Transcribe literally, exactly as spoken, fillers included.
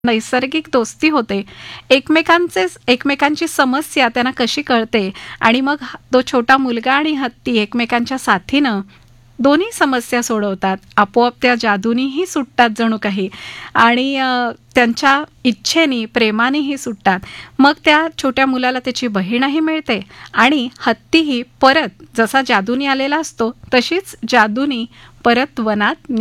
नैसर्गिक दोस्ती होते. एकमेकांचे एकमेकांची समस्या त्यांना कशी कळते आणि मग तो छोटा मुलगा आणि हत्ती एकमेकांच्या साथीनं दोन्ही समस्या सोडवतात. आपोआप त्या जादूनीही सुटतात जणू काही आणि अ, त्यांच्या इच्छेनी प्रेमानेही सुटतात. मग त्या छोट्या मुलाला त्याची बहीणही मिळते आणि हत्तीही परत जसा जादूनी आलेला असतो तशीच जादूनी परत वनात